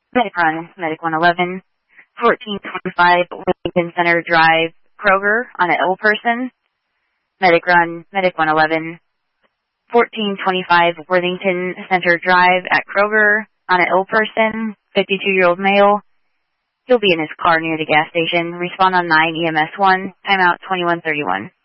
Medic Run, Medic 111. 1425 Lincoln Center Drive, Kroger, on an ill person. Medic Run, Medic 111. 1425 Worthington Center Drive at Kroger, on an ill person, 52-year-old male. He'll be in his car near the gas station. Respond on 9 EMS 1, timeout 2131.